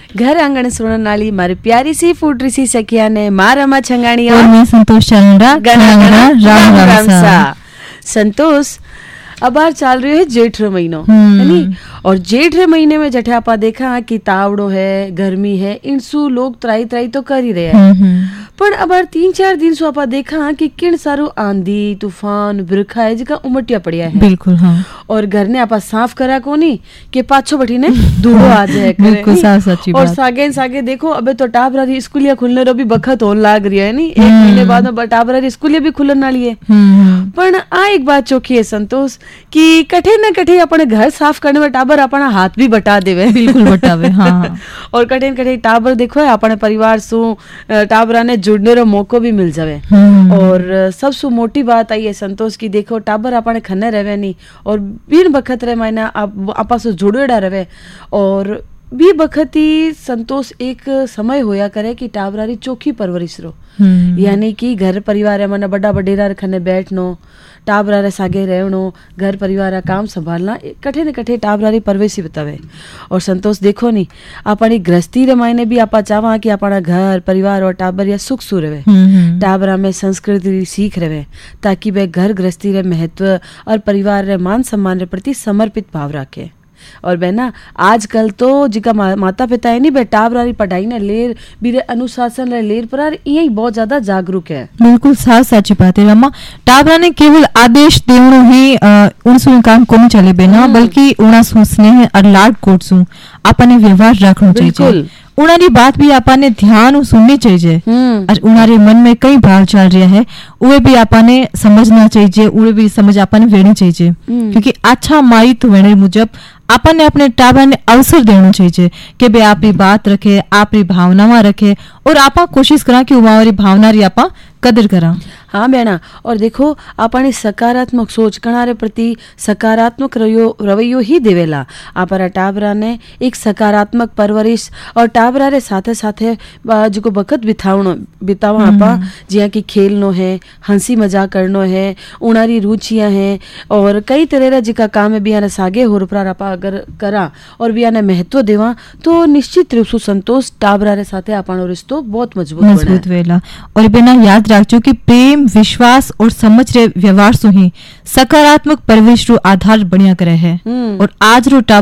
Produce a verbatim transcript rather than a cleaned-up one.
घर आंगन सुनने वाली मारी प्यारी सी फूटरी सी सखिया ने माँ रमा छंगाणी और मैं संतोष चंद्रा गणा गणा राम राम सा। संतोष अब बार चल रही है जेठ रो महीनो है नी, और जेठ रे महीने में जठे आपा देखा कि तावड़ो है, गर्मी है, इंसु लोग त्राई त्राई तो कर ही रहे हैं। पर अब बार तीन चार दिन सो आपा देखा कि किन सारो आंधी तूफान बरखा है जिका उमटिया पड़िया है। बिल्कुल हाँ। और घर ने आपा साफ करा कोनी कि पाछो बठी ने धूड़ो आ जाए बिल्कुल सच्ची बात। और सागे सागे देखो अबे तो टाबरारी स्कूलिया खुलने रो भी बखत होने लाग रही है नी, एक महीने बाद में टाबरारी स्कूलिया भी खुलन वाली है। पर आ एक बात चौकी है संतोष कि कठे न कठे अपने घर साफ करने में टाबर अपना हाथ भी बटा देवे। बिल्कुल बटावे हाँ। और कठे न कठे टाबर देखो है अपने परिवार सु टाबरा ने जुड़ने रो मौको भी मिल जावे। और सबसे मोटी बात आई है संतोष की देखो टाबर अपने खन्ने रहे नहीं और बिन बखत रहे मायना आपा से जुड़ेड़ा रहे। और भी बखती संतोष एक समय होया करे कि टाबरारी चोखी परवरिश रो, यानी कि घर परिवार है मना बड़ा बडेरा खने बैठनो, टाबरारे सागे रहनो, घर परिवार काम संभालना कठे न कठे टाबरारी परवेशी बतावे। और संतोष देखो नी अपनी गृहस्थी रे मायने भी आपा चाहवा कि अपना घर परिवार और टाबर या सुख सु रहे, टाबरा में संस्कृति सीख रहे ताकि वे घर गृहस्थी रे महत्व और परिवार रे मान सम्मान रे प्रति समर्पित भाव रखे। और बहना आजकल तो जिका मा, माता पिता है नी बे टाबरारी पढ़ाई ने लेर बीरे अनुशासन ले लेर पर यही बहुत ज्यादा जागरूक है। बिल्कुल साफ सच्ची बात है रमा। टाबरा ने केवल आदेश देवणो ही उनसु काम कोनी चले बेना, बल्कि उना सु स्नेह और लाड कोट सु आपने व्यवहार रखनो चाहिए। उनारी बात भी आपने ध्यान सुननी चाहिए और उनारे मन में कई भाव चल रहा है उवे भी आपने समझना चाहिए, उवे भी समझ आपने वेणी चाहिए। क्योंकि अच्छा माई तो वेणे मुजब आपने अपने टाबर ने अवसर देना चाहिए कि बे आपकी बात रखे, आपकी भावनावा रखे और आपा कोशिश करा कि उमारी भावना री आपा कदर करा। हाँ बेना। और देखो अपनी सकारात्मक सोच कणारे प्रति सकारात्मक रवैयो ही देवेला। आपरा टाबरा ने एक सकारात्मक परवरिश और टाबरा रे साथे साथे जो बखत बितावणो बितावा आपा जिया कि खेलनो है, हंसी मजाक करनो है, उनारी रुचियां हैं और कई तरह रा जिका काम है बियाने सागे होरपरा आपा अगर करा और बियाने महत्व देवा तो निश्चित रूप से संतोष टाबरा रे साथे आपनो रिश्तो बहुत मजबूत मजबूत वेला। और बिना याद रखजो कि प्रेम विश्वास और समझ रे व्यवहार सु ही सकारात्मक परवरिश रो आधार बनिया करे है। और आज रो